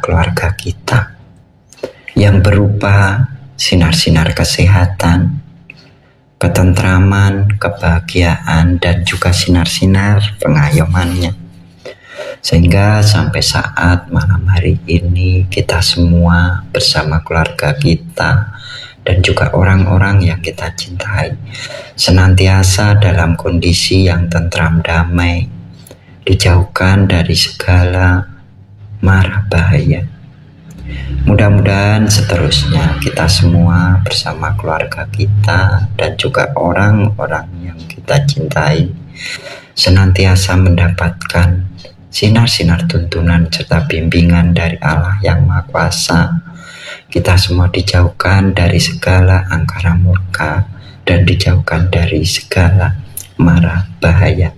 keluarga kita yang berupa sinar-sinar kesehatan, ketentraman, kebahagiaan, dan juga sinar-sinar pengayomannya. Sehingga sampai saat malam hari ini kita semua bersama keluarga kita dan juga orang-orang yang kita cintai senantiasa dalam kondisi yang tentram damai, dijauhkan dari segala mara bahaya. Mudah-mudahan seterusnya kita semua bersama keluarga kita dan juga orang-orang yang kita cintai senantiasa mendapatkan sinar-sinar tuntunan serta bimbingan dari Allah yang Maha Kuasa. Kita semua dijauhkan dari segala angkara murka dan dijauhkan dari segala mara bahaya.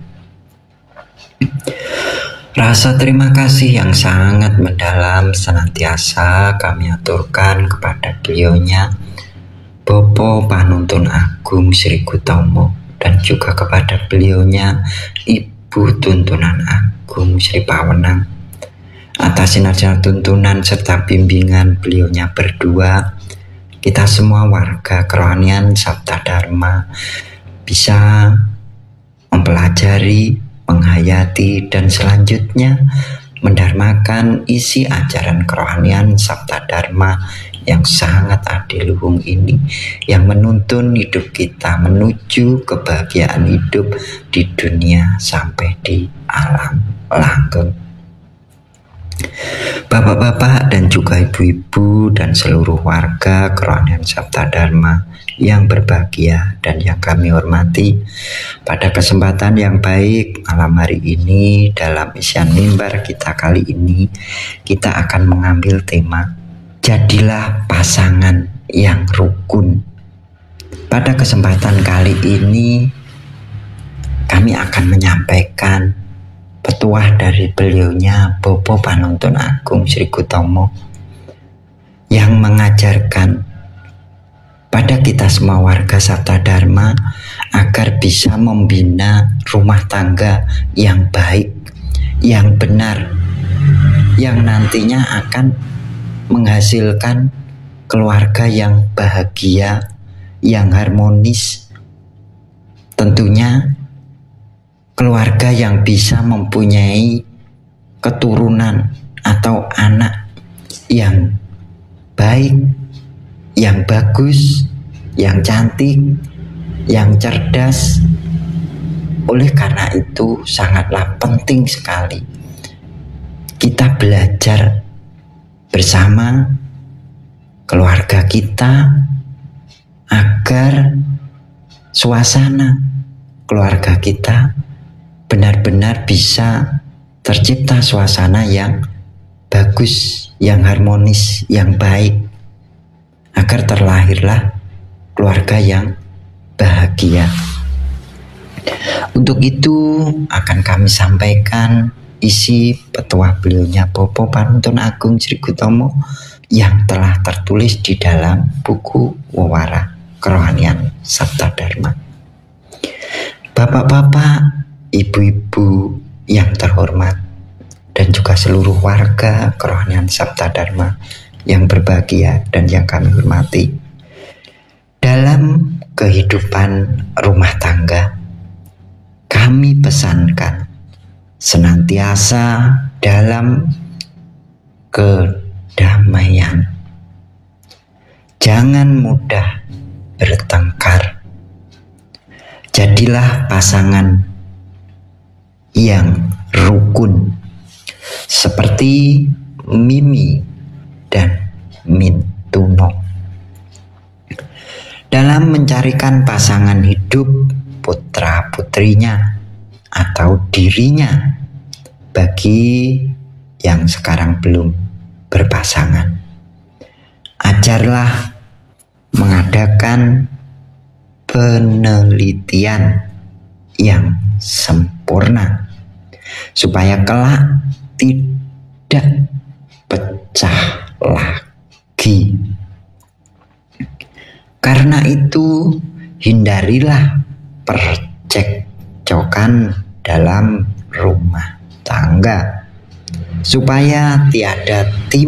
Rasa terima kasih yang sangat mendalam senantiasa kami aturkan kepada beliaunya Bopo Panuntun Agung Sri Kutomo dan juga kepada beliaunya Ibu Tuntunan Agung Sri Pawenang atas sinar-sinar tuntunan serta bimbingan beliaunya berdua. Kita semua warga kerohanian Sabta Dharma bisa mempelajari, menghayati, dan selanjutnya mendharmakan isi ajaran kerohanian Sabta Dharma yang sangat adiluhung ini, yang menuntun hidup kita menuju kebahagiaan hidup di dunia sampai di alam langgeng. Bapak-bapak dan juga ibu-ibu dan seluruh warga kerohanian Sabta Dharma yang berbahagia dan yang kami hormati, pada kesempatan yang baik malam hari ini dalam isian mimbar kita kali ini kita akan mengambil tema jadilah pasangan yang rukun. Pada kesempatan kali ini kami akan menyampaikan petuah dari beliaunya Bopo Panuntun Agung Sri Kutomo yang mengajarkan pada kita semua warga Sabta Dharma agar bisa membina rumah tangga yang baik, yang benar, yang nantinya akan menghasilkan keluarga yang bahagia, yang harmonis, tentunya keluarga yang bisa mempunyai keturunan atau anak yang baik, yang bagus, yang cantik, yang cerdas. Oleh karena itu sangatlah penting sekali kita belajar bersama keluarga kita agar suasana keluarga kita benar-benar bisa tercipta suasana yang bagus, yang harmonis, yang baik, agar terlahirlah keluarga yang bahagia. Untuk itu akan kami sampaikan isi petuah beliaunya Bopo Panuntun Agung Sri Kutomo yang telah tertulis di dalam buku Wewara Kerohanian Sabta Dharma. Bapak-bapak, ibu-ibu yang terhormat, dan juga seluruh warga kerohanian Sabta Dharma yang berbahagia dan yang kami hormati, dalam kehidupan rumah tangga kami pesankan senantiasa dalam kedamaian, jangan mudah bertengkar, jadilah pasangan yang rukun seperti Mimi dan Mintuno. Dalam mencarikan pasangan hidup putra-putrinya atau dirinya bagi yang sekarang belum berpasangan, ajarlah mengadakan penelitian yang sempurna supaya kelak tidak pecah lagi. Karena itu hindarilah percekcokan dalam rumah tangga supaya tiada